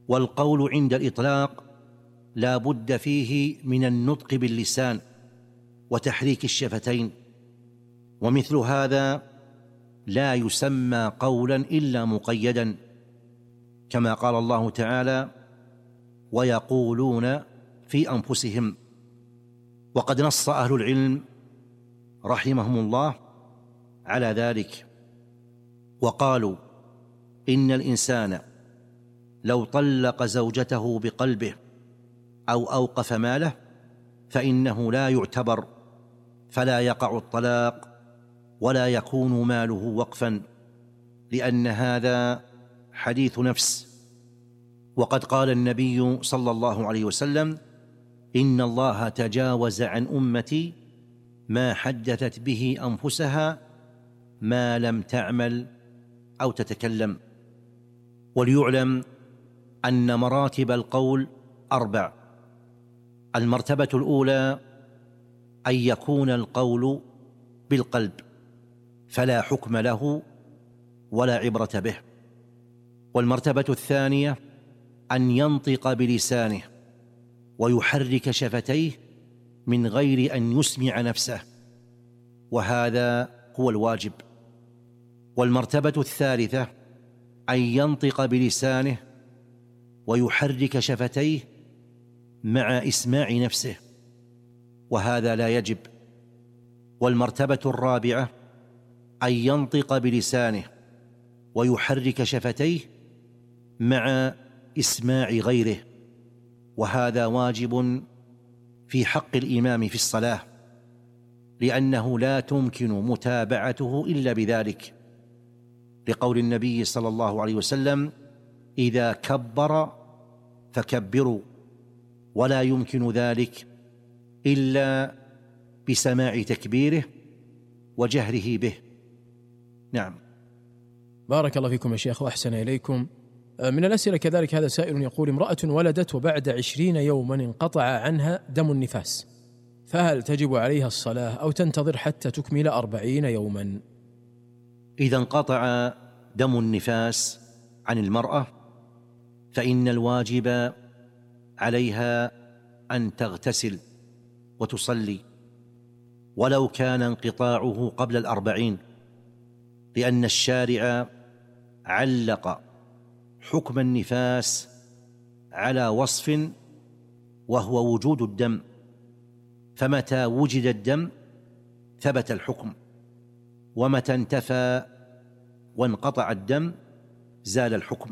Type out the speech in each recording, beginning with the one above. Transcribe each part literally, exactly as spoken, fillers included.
والقول عند الإطلاق لا بد فيه من النطق باللسان وتحريك الشفتين، ومثل هذا لا يسمى قولا إلا مقيدا، كما قال الله تعالى: ويقولون في أنفسهم. وقد نص أهل العلم رحمهم الله على ذلك، وقالوا إن الإنسان لو طلق زوجته بقلبه أو أوقف ماله فإنه لا يعتبر، فلا يقع الطلاق ولا يكون ماله وقفا، لأن هذا حديث نفس. وقد قال النبي صلى الله عليه وسلم: إن الله تجاوز عن أمتي ما حدثت به أنفسها ما لم تعمل أو تتكلم. وليعلم أن مراتب القول أربع: المرتبة الأولى أن يكون القول بالقلب فلا حكم له ولا عبرة به، والمرتبة الثانية أن ينطق بلسانه ويحرك شفتيه من غير أن يسمع نفسه، وهذا هو الواجب. والمرتبة الثالثة أن ينطق بلسانه ويحرك شفتيه مع إسماع نفسه، وهذا لا يجب. والمرتبة الرابعة أن ينطق بلسانه ويحرك شفتيه مع إسماع غيره، وهذا واجب في حق الإمام في الصلاة، لأنه لا تمكن متابعته إلا بذلك، لقول النبي صلى الله عليه وسلم: إذا كبر فكبروا، ولا يمكن ذلك إلا بسماع تكبيره وجهره به. نعم. بارك الله فيكم يا شيخ وأحسن إليكم. من الأسئلة كذلك هذا سائل يقول: امرأة ولدت وبعد عشرين يوما انقطع عنها دم النفاس، فهل تجب عليها الصلاة أو تنتظر حتى تكمل أربعين يوما؟ إذا انقطع دم النفاس عن المرأة فإن الواجب عليها أن تغتسل وتصلي، ولو كان انقطاعه قبل الأربعين، لأن الشارع علق حكم النفاس على وصف وهو وجود الدم، فمتى وجد الدم ثبت الحكم، ومتى انتفى وانقطع الدم زال الحكم،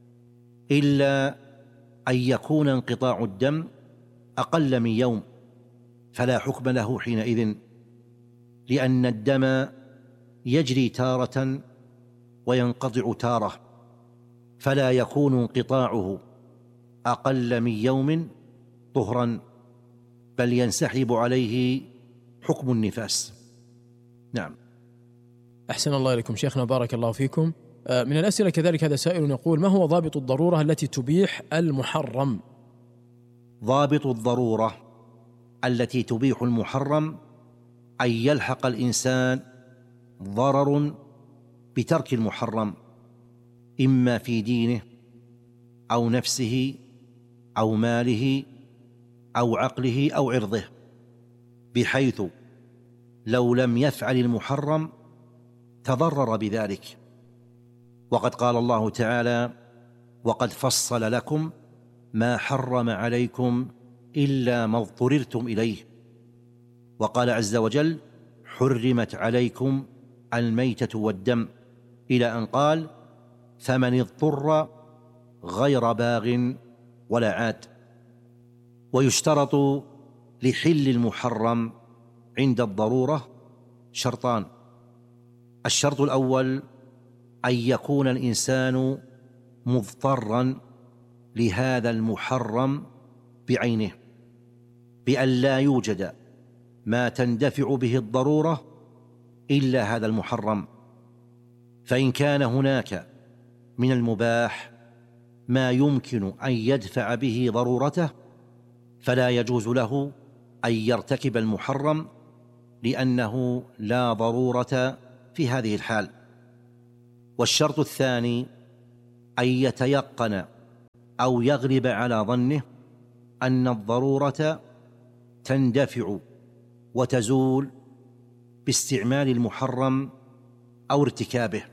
إلا أن يكون انقطاع الدم أقل من يوم فلا حكم له حينئذ، لأن الدم يجري تارة وينقطع تارة، فلا يكون انقطاعه أقل من يوم طهرا، بل ينسحب عليه حكم النفاس. نعم. أحسن الله إليكم شيخنا، بارك الله فيكم. من الأسئلة كذلك هذا سائل يقول: ما هو ضابط الضرورة التي تبيح المحرم؟ ضابط الضرورة التي تبيح المحرم أن يلحق الإنسان ضرر بترك المحرم، إما في دينه أو نفسه أو ماله أو عقله أو عرضه، بحيث لو لم يفعل المحرم تضرر بذلك. وقد قال الله تعالى: وقد فصل لكم ما حرم عليكم إلا ما اضطررتم إليه. وقال عز وجل: حرمت عليكم الميتة والدم، إلى أن قال: فمن اضطر غير باغ ولا عاد. ويشترط لحل المحرم عند الضرورة شرطان: الشرط الأول أن يكون الإنسان مضطرا لهذا المحرم بعينه، بأن لا يوجد ما تندفع به الضرورة إلا هذا المحرم. فإن كان هناك من المباح ما يمكن أن يدفع به ضرورته فلا يجوز له أن يرتكب المحرم، لأنه لا ضرورة في هذه الحال. والشرط الثاني أن يتيقن أو يغلب على ظنه أن الضرورة تندفع وتزول باستعمال المحرم أو ارتكابه،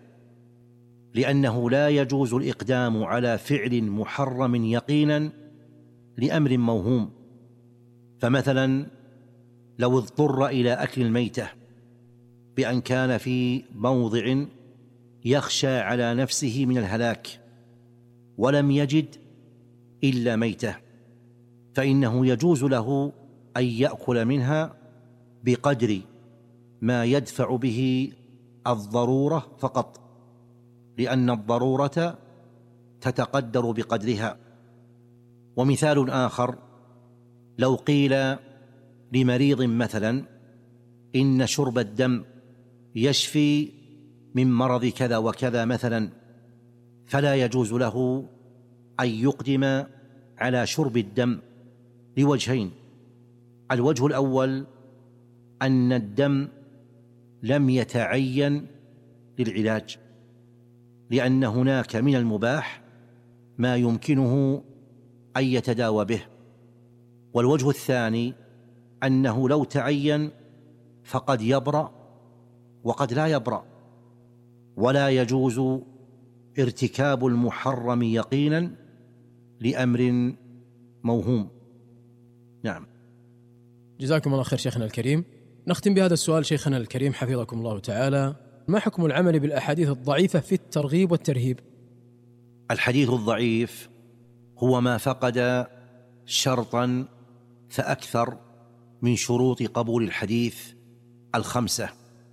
لأنه لا يجوز الإقدام على فعل محرم يقينا لأمر موهوم. فمثلا لو اضطر إلى أكل الميتة بأن كان في موضع يخشى على نفسه من الهلاك ولم يجد إلا ميتة، فإنه يجوز له أن يأكل منها بقدر ما يدفع به الضرورة فقط، لأن الضرورة تتقدر بقدرها. ومثال آخر، لو قيل لمريض مثلا إن شرب الدم يشفي من مرض كذا وكذا مثلا، فلا يجوز له أن يقدم على شرب الدم لوجهين: الوجه الأول أن الدم لم يتعين للعلاج، لأن هناك من المباح ما يمكنه أن يتداوى به. والوجه الثاني أنه لو تعين فقد يبرأ وقد لا يبرأ، ولا يجوز ارتكاب المحرم يقينا لأمر موهوم. نعم. جزاكم الله خير شيخنا الكريم. نختم بهذا السؤال شيخنا الكريم حفظكم الله تعالى: ما حكم العمل بالأحاديث الضعيفة في الترغيب والترهيب؟ الحديث الضعيف هو ما فقد شرطا فأكثر من شروط قبول الحديث الخمسة،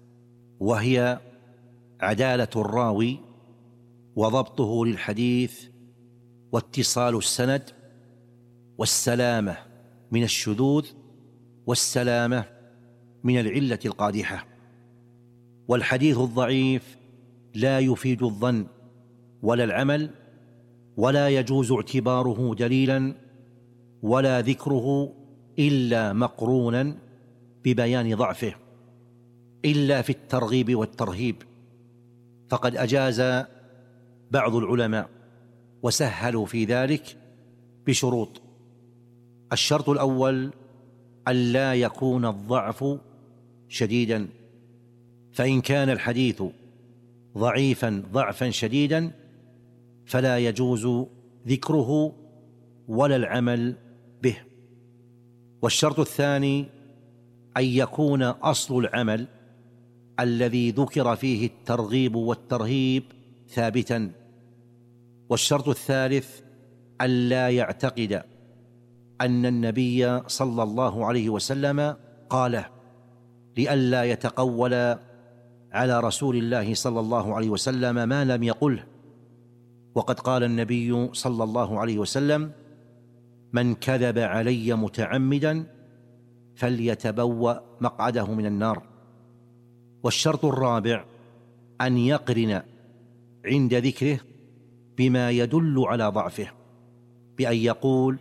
وهي عدالة الراوي وضبطه للحديث واتصال السند والسلامة من الشذوذ والسلامة من العلة القادحة. والحديث الضعيف لا يفيد الظن ولا العمل، ولا يجوز اعتباره دليلا ولا ذكره إلا مقرونا ببيان ضعفه، إلا في الترغيب والترهيب، فقد أجاز بعض العلماء وسهلوا في ذلك بشروط: الشرط الأول ألا يكون الضعف شديدا، فإن كان الحديث ضعيفا ضعفا شديدا فلا يجوز ذكره ولا العمل به. والشرط الثاني أن يكون أصل العمل الذي ذكر فيه الترغيب والترهيب ثابتا. والشرط الثالث ألا يعتقد أن النبي صلى الله عليه وسلم قاله، لئلا يتقول على رسول الله صلى الله عليه وسلم ما لم يقله. وقد قال النبي صلى الله عليه وسلم: من كذب علي متعمدا فليتبوأ مقعده من النار. والشرط الرابع أن يقرن عند ذكره بما يدل على ضعفه، بأن يقول: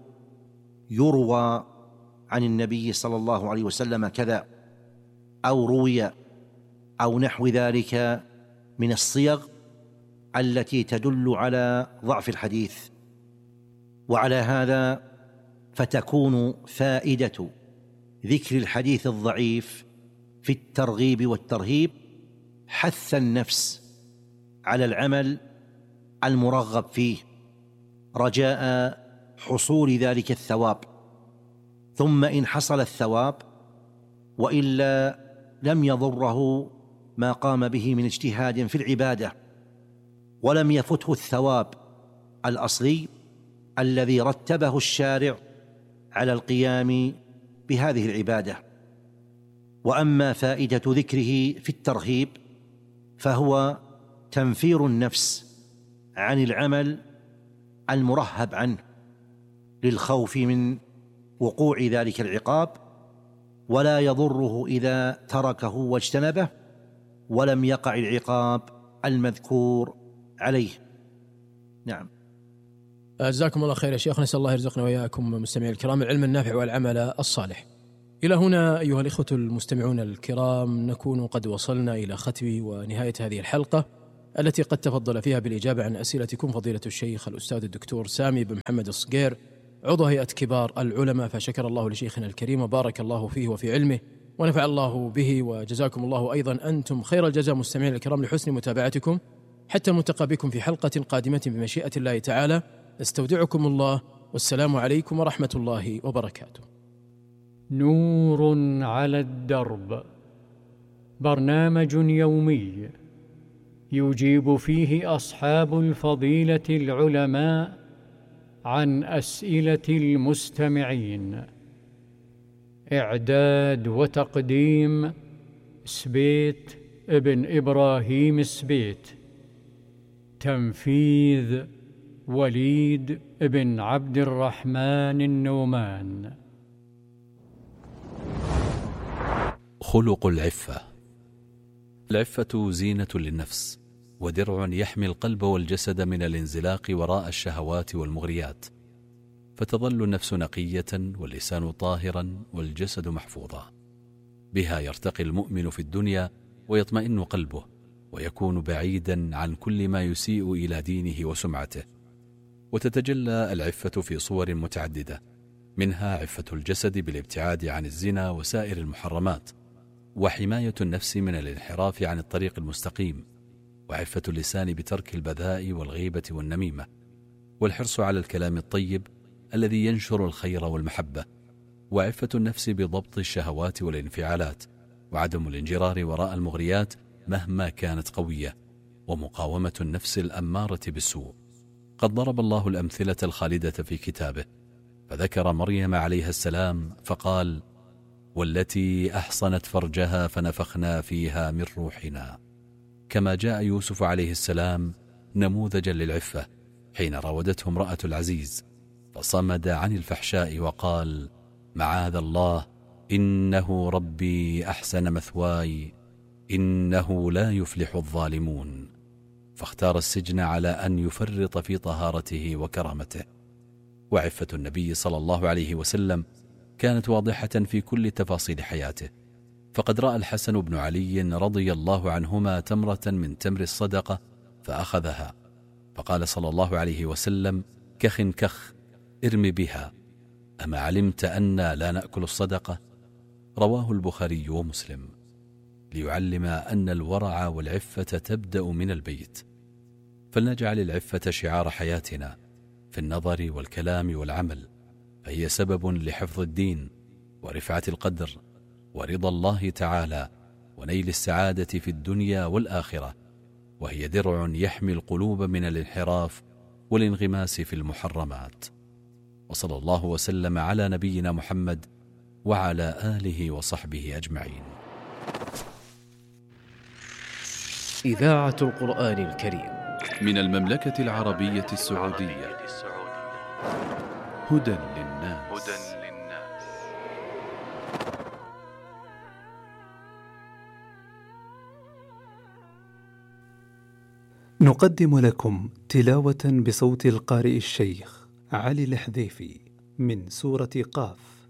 يروى عن النبي صلى الله عليه وسلم كذا، أو روي، أو نحو ذلك من الصيغ التي تدل على ضعف الحديث. وعلى هذا فتكون فائدة ذكر الحديث الضعيف في الترغيب والترهيب حث النفس على العمل المرغب فيه رجاء حصول ذلك الثواب، ثم إن حصل الثواب وإلا لم يضره ما قام به من اجتهاد في العبادة، ولم يفته الثواب الأصلي الذي رتبه الشارع على القيام بهذه العبادة. وأما فائدة ذكره في الترهيب فهو تنفير النفس عن العمل المرهب عنه للخوف من وقوع ذلك العقاب، ولا يضره إذا تركه واجتنبه ولم يقع العقاب المذكور عليه. نعم. جزاكم الله خير يا شيخ، نسأل الله يرزقنا وإياكم مستمعي الكرام العلم النافع والعمل الصالح. إلى هنا أيها الإخوة المستمعون الكرام نكون قد وصلنا إلى ختم ونهاية هذه الحلقة، التي قد تفضل فيها بالإجابة عن أسئلتكم فضيلة الشيخ الأستاذ الدكتور سامي بن محمد الصقير عضو هيئة كبار العلماء، فشكر الله لشيخنا الكريم وبارك الله فيه وفي علمه ونفع الله به، وجزاكم الله أيضا أنتم خير الجزاء مستمعين الكرام لحسن متابعتكم، حتى نلتقي بكم في حلقة قادمة بمشيئة الله تعالى. استودعكم الله، والسلام عليكم ورحمة الله وبركاته. نور على الدرب، برنامج يومي يجيب فيه أصحاب الفضيلة العلماء عن أسئلة المستمعين. إعداد وتقديم سبيت ابن إبراهيم سبيت. تنفيذ وليد ابن عبد الرحمن النومان. خلق العفة. العفة زينة للنفس ودرع يحمي القلب والجسد من الانزلاق وراء الشهوات والمغريات، فتظل النفس نقية واللسان طاهرا والجسد محفوظا. بها يرتقي المؤمن في الدنيا ويطمئن قلبه، ويكون بعيدا عن كل ما يسيء إلى دينه وسمعته. وتتجلى العفة في صور متعددة، منها عفة الجسد بالابتعاد عن الزنا وسائر المحرمات، وحماية النفس من الانحراف عن الطريق المستقيم، وعفة اللسان بترك البذاء والغيبة والنميمة، والحرص على الكلام الطيب الذي ينشر الخير والمحبة، وعفة النفس بضبط الشهوات والانفعالات، وعدم الانجرار وراء المغريات مهما كانت قوية، ومقاومة النفس الأمارة بالسوء. قد ضرب الله الأمثلة الخالدة في كتابه، فذكر مريم عليها السلام فقال: والتي أحصنت فرجها فنفخنا فيها من روحنا. كما جاء يوسف عليه السلام نموذجا للعفة حين راودته امرأة العزيز فصمد عن الفحشاء وقال: معاذ الله، إنه ربي أحسن مثواي، إنه لا يفلح الظالمون. فاختار السجن على أن يفرط في طهارته وكرامته. وعفة النبي صلى الله عليه وسلم كانت واضحة في كل تفاصيل حياته، فقد رأى الحسن بن علي رضي الله عنهما تمرة من تمر الصدقة فأخذها، فقال صلى الله عليه وسلم: كخ كخ، ارم بها، أما علمت أننا لا نأكل الصدقة؟ رواه البخاري ومسلم، ليعلم أن الورع والعفة تبدأ من البيت. فلنجعل العفة شعار حياتنا في النظر والكلام والعمل، فهي سبب لحفظ الدين ورفعة القدر ورضا الله تعالى ونيل السعادة في الدنيا والآخرة، وهي درع يحمي القلوب من الانحراف والانغماس في المحرمات. وصلى الله وسلم على نبينا محمد وعلى آله وصحبه أجمعين. إذاعة القرآن الكريم من المملكة العربية السعودية. هدى للناس. نقدم لكم تلاوة بصوت القارئ الشيخ علي الحذيفي من سورة قاف.